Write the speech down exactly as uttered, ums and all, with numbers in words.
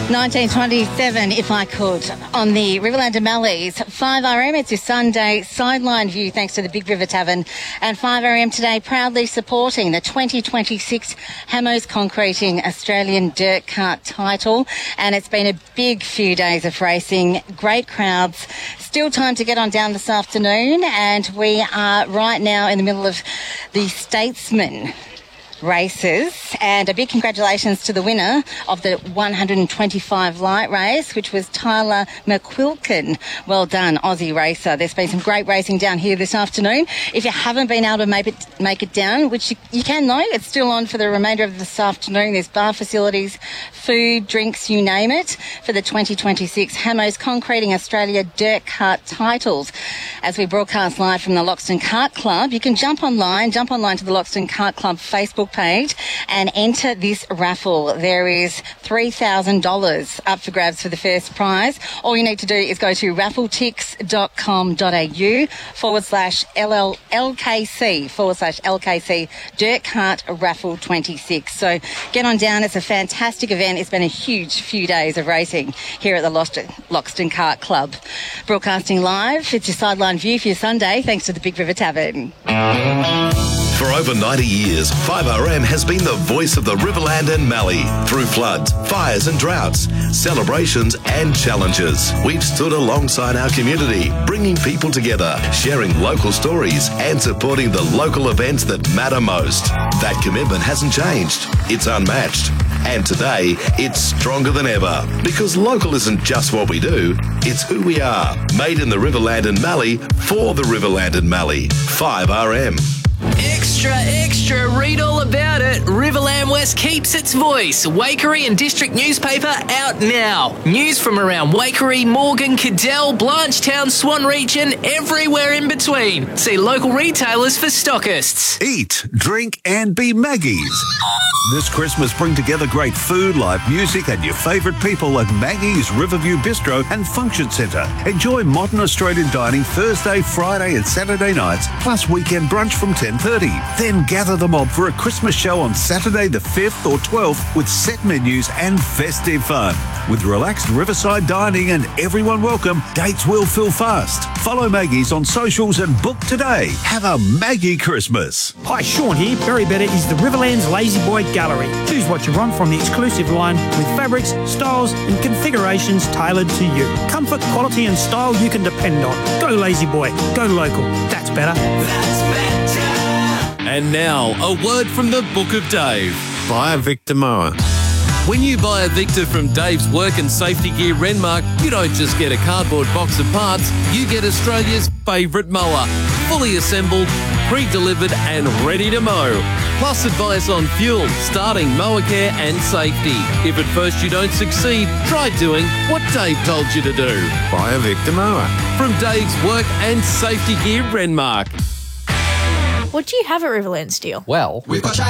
nineteen twenty-seven, if I could, on the Riverland and Mallee's five R M. It's your Sunday sideline view thanks to the Big River Tavern. And five R M today proudly supporting the twenty twenty-six Hamos Concreting Australian Dirt Kart title. And it's been a big few days of racing, great crowds. Still time to get on down this afternoon, and we are right now in the middle of the Statesman races, and a big congratulations to the winner of the one hundred twenty-five light race, which was Tyler McQuilkin. Well done, Aussie racer. There's been some great racing down here this afternoon. If you haven't been able to make it make it down, which you, you can though, it's still on for the remainder of this afternoon. There's bar facilities, food, drinks, you name it, for the twenty twenty-six Hamos Concreting Australia Dirt Kart titles. As we broadcast live from the Loxton Kart Club, you can jump online, jump online to the Loxton Kart Club Facebook page and enter this raffle. There is three thousand dollars up for grabs for the first prize. All you need to do is go to raffletix.com.au forward slash LKC forward slash LKC Dirt Kart Raffle twenty-six. So get on down. It's a fantastic event. It's been a huge few days of racing here at the Loxton, Loxton Kart Club. Broadcasting live, it's your sideline view for your Sunday thanks to the Big River Tavern. For over ninety years, five R M has been the voice of the Riverland and Mallee. Through floods, fires and droughts, celebrations and challenges, we've stood alongside our community, bringing people together, sharing local stories and supporting the local events that matter most. That commitment hasn't changed. It's unmatched. And today, it's stronger than ever, because local isn't just what we do, it's who we are. Made in the Riverland and Mallee, for the Riverland and Mallee. five R M. Extra, extra, read all about it. Riverland West keeps its voice. Waikerie and District newspaper out now. News from around Waikerie, Morgan, Cadell, Blanchetown, Swan region, everywhere in between. See local retailers for stockists. Eat, drink and be Maggie's. This Christmas, bring together great food, live music and your favourite people at Maggie's Riverview Bistro and Function Centre. Enjoy modern Australian dining Thursday, Friday and Saturday nights, plus weekend brunch from ten thirty. Then gather the mob for a Christmas show on Saturday the fifth or twelfth with set menus and festive fun. With relaxed riverside dining and everyone welcome, dates will fill fast. Follow Maggie's on socials and book today. Have a Maggie Christmas. Hi, Sean here. Berry Better is the Riverland's Lazy Boy Gallery. Choose what you want from the exclusive line with fabrics, styles and configurations tailored to you. Comfort, quality and style you can depend on. Go Lazy Boy. Go local. That's better. That's better. And now, a word from the Book of Dave. Buy a Victor mower. When you buy a Victor from Dave's Work and Safety Gear Renmark, you don't just get a cardboard box of parts, you get Australia's favourite mower. Fully assembled, pre-delivered and ready to mow. Plus advice on fuel, starting, mower care and safety. If at first you don't succeed, try doing what Dave told you to do. Buy a Victor mower. From Dave's Work and Safety Gear Renmark. What do you have at Riverland Steel? Well, we've got